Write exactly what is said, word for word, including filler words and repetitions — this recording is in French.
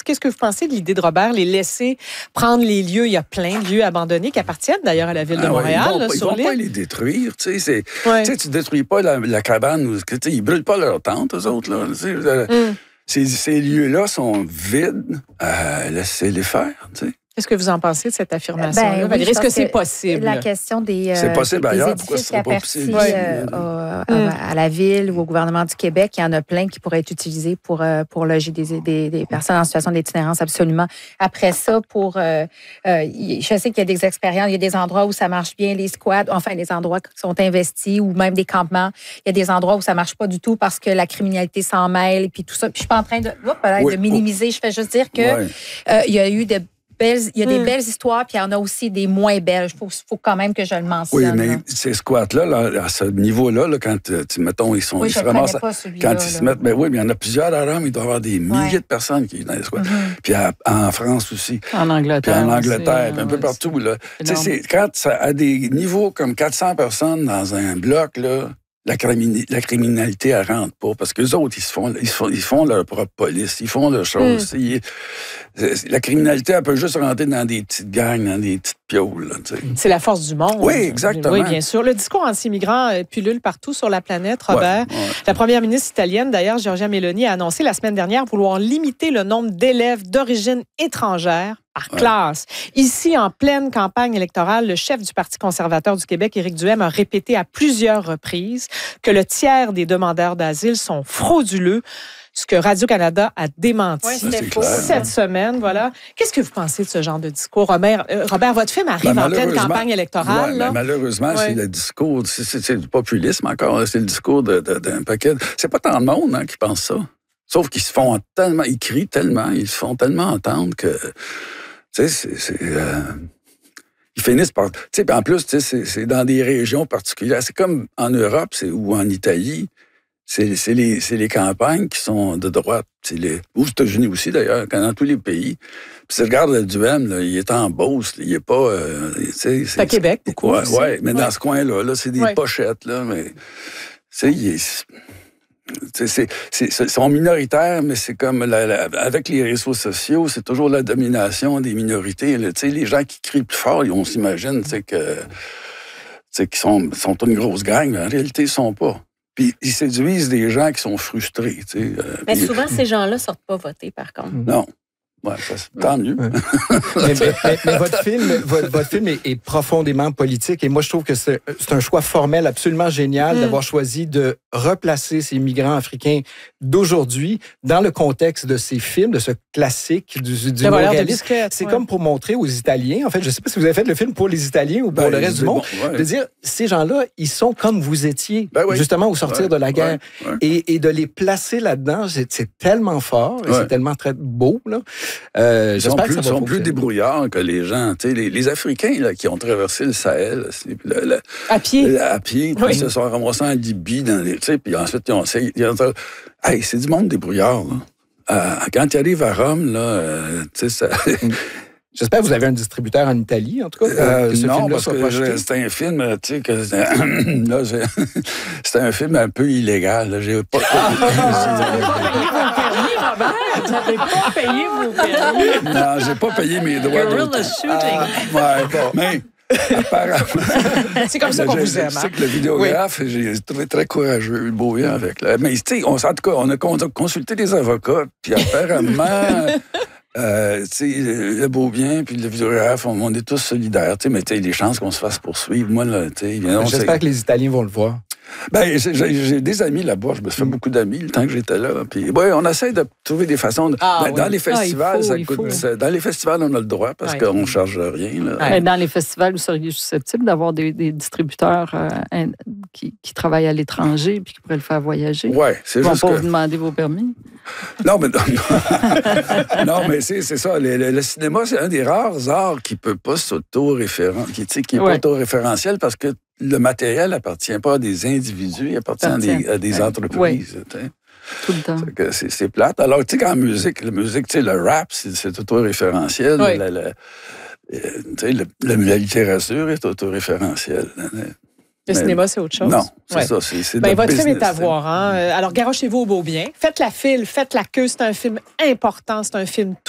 Qu'est-ce que vous pensez de l'idée de Robert, les laisser prendre les lieux? Il y a plein de lieux abandonnés qui appartiennent d'ailleurs à la Ville de ah Montréal, ouais, ils vont, là, pas, sur ils vont l'île. pas les détruire. Tu sais, ouais. tu détruis pas la, la cabane. Ou, ils brûlent pas leur tente, eux autres. Là, mm. ces, ces lieux-là sont vides. Euh, laissez-les faire. Tu sais. Qu'est-ce que vous en pensez de cette affirmation-là? Ben, oui, Est-ce que c'est possible? La question des, euh, c'est possible, des ailleurs, édifices qui appartiennent euh, à, à, à la Ville ou au gouvernement du Québec, il y en a plein qui pourraient être utilisés pour, euh, pour loger des, des, des personnes en situation d'itinérance, absolument. Après ça, pour, euh, euh, je sais qu'il y a des expériences, il y a des endroits où ça marche bien, les squats, enfin, les endroits qui sont investis ou même des campements. Il y a des endroits où ça marche pas du tout parce que la criminalité s'en mêle et puis tout ça. Puis je suis pas en train de, oups, oui, de minimiser. Je fais juste dire que ouais. euh, il y a eu des Belles, il y a des mm. belles histoires, puis il y en a aussi des moins belles. Il faut, faut quand même que je le mentionne. Oui, mais là. ces squats-là, là, à ce niveau-là, là, quand, tu, mettons, ils sont... Oui, ils je se ne ramassent, pas celui-là. Quand ils là. se mettent... Ben oui, mais il y en a plusieurs à Rome. Il doit y avoir des milliers ouais. de personnes qui sont dans les squats. Mm-hmm. Puis à, en France aussi. En Angleterre. Puis en Angleterre, puis un peu partout. Là. C'est, quand ça, à des niveaux comme quatre cents personnes dans un bloc, là, La, crimini- la criminalité, elle rentre pas. Parce que les autres, ils se font, ils se font, ils font leur propre police, ils font leurs choses. Mm. Ils, la criminalité, elle peut juste rentrer dans des petites gangs, dans des petites piaules. Là, c'est la force du monde. Oui, exactement. Oui, bien sûr. Le discours anti-immigrant pullule partout sur la planète, Robert. Ouais, ouais. La première ministre italienne, d'ailleurs, Giorgia Meloni, a annoncé la semaine dernière vouloir limiter le nombre d'élèves d'origine étrangère par ouais. classe. Ici, en pleine campagne électorale, le chef du Parti conservateur du Québec, Éric Duhaime, a répété à plusieurs reprises que le tiers des demandeurs d'asile sont frauduleux, ce que Radio-Canada a démenti oui, ça, clair, cette hein. semaine. Voilà. Qu'est-ce que vous pensez de ce genre de discours? Robert, euh, Robert votre film arrive ben, en pleine campagne électorale. Ouais, là. Malheureusement, ouais. c'est le discours, c'est, c'est, c'est du populisme encore, c'est le discours de, de, d'un paquet. C'est pas tant de monde hein, qui pense ça. Sauf qu'ils se font tellement, ils crient tellement, ils se font tellement entendre que... Tu sais, c'est... c'est euh, ils finissent par... Tu sais, en plus, tu sais, c'est, c'est dans des régions particulières. C'est comme en Europe c'est, ou en Italie. C'est, c'est, les, c'est les campagnes qui sont de droite. C'est les, aux États-Unis aussi, d'ailleurs, dans tous les pays. Puis si tu regardes le Duhaime, là, il est en Beauce. Là, il n'est pas... Euh, c'est, c'est à Québec, beaucoup. Oui, ouais, mais ouais. dans ce coin-là, là, c'est des ouais. pochettes. Là, mais, tu sais, il est... C'est, c'est, c'est, ils sont minoritaires, mais c'est comme la, la, avec les réseaux sociaux, c'est toujours la domination des minorités. Là, les gens qui crient plus fort, on s'imagine que, qu'ils sont, sont une grosse gang, mais en réalité, ils ne sont pas. Puis ils séduisent des gens qui sont frustrés. Euh, mais puis, souvent, ces gens-là ne sortent pas voter, par contre. Non. Ouais, ça, c'est tant mieux. Ouais. mais, mais, mais, mais votre film, votre, votre film est, est profondément politique et moi, je trouve que c'est, c'est un choix formel absolument génial mm. d'avoir choisi de replacer ces migrants africains d'aujourd'hui dans le contexte de ces films, de ce classique du, du réalisme. C'est ouais. comme pour montrer aux Italiens, en fait, je ne sais pas si vous avez fait le film pour les Italiens ou pour ben, le reste du monde, bon, ouais. de dire, ces gens-là, ils sont comme vous étiez, ben oui. justement, au sortir ouais. de la guerre. Ouais. Ouais. Et, et de les placer là-dedans, c'est, c'est tellement fort et ouais. c'est tellement très beau, là. Euh, ils sont plus, sont plus débrouillards que les gens. Les, les Africains là, qui ont traversé le Sahel le, le, à pied, le, à pied, puis oui. ils se sont ramassés en Libye, dans les, puis ensuite ils ont, ils ont hey, c'est du monde débrouillard. Là. Euh, quand ils arrivent à Rome, là, euh, tu sais ça. J'espère que vous avez un distributeur en Italie, en tout cas. Euh, que ce non, parce que je, c'était un film, tu sais, que là, c'était un film un peu illégal. Là, j'ai pas. Vous n'avez pas payé vos permis. Non, j'ai pas payé mes droits. Guerrilla shooting. Ah, ouais, bon, mais apparemment. C'est comme ça qu'on vous aime. Je sais que le vidéographe, oui. j'ai trouvé très courageux, beau avec. Là. Mais tu sais, en tout cas, on a consulté des avocats, puis apparemment. Euh, tu sais, le beau bien, puis le vidéographe, on, on est tous solidaires, tu sais, mais tu sais, les chances qu'on se fasse poursuivre, moi, là, tu sais, bien, j'espère c'est... que les Italiens vont le voir. Ben, j'ai, j'ai des amis là-bas, je me suis fait beaucoup d'amis le temps que j'étais là, puis ouais, on essaie de trouver des façons, de... ah, ben, oui. dans les festivals, ah, faut, ça coûte, ça, dans les festivals, on a le droit, parce oui. qu'on ne charge rien, là. Ouais. Dans les festivals, vous seriez susceptible d'avoir des, des distributeurs euh, in, qui, qui travaillent à l'étranger, puis qui pourraient le faire voyager? Oui, c'est Ils juste vont pas que... vous demander vos permis? Non, mais, non, non, mais c'est, c'est ça. Le, le, le cinéma, c'est un des rares arts qui ne peut pas s'auto-référentiel, qui, qui est ouais. pas auto-référentiel parce que le matériel n'appartient pas à des individus, il appartient à des, à des entreprises. Ouais. Tout le temps. C'est, c'est, c'est plate. Alors, tu sais, qu'en musique, la musique, tu sais, le rap, c'est, c'est auto-référentiel. Ouais. La, la, tu sais, la, la, la littérature est auto-référentielle. Le mais, cinéma, c'est autre chose. Non, c'est ouais. ça. C'est, c'est ben, votre business, film est à voir. Hein? Alors, garochez-vous au beau bien. Faites la file, faites la queue. C'est un film important. C'est un film